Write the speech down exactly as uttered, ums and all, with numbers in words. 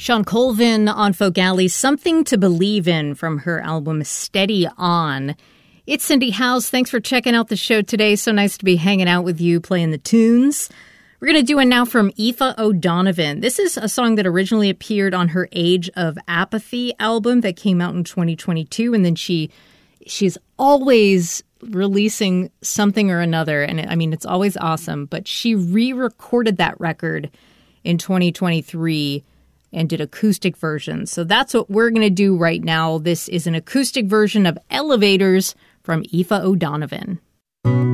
Sean Colvin on Folk Alley, Something to Believe In from her album Steady On. It's Cindy House. Thanks for checking out the show today. So nice to be hanging out with you, playing the tunes. We're going to do one now from Aoife O'Donovan. This is a song that originally appeared on her Age of Apathy album that came out in twenty twenty-two. And then she she's always releasing something or another. And I mean, it's always awesome. But she re-recorded that record in twenty twenty-three and did acoustic versions. So that's what we're going to do right now. This is an acoustic version of Elevators from Aoife O'Donovan.